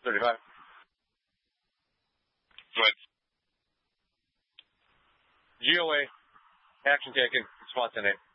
35. Go ahead. GOA, action taken, response NA.